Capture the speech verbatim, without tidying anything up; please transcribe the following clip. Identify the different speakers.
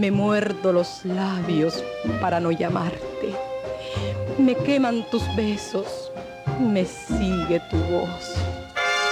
Speaker 1: Me muerdo los labios para no llamarte. Me queman tus besos, me sigue tu voz.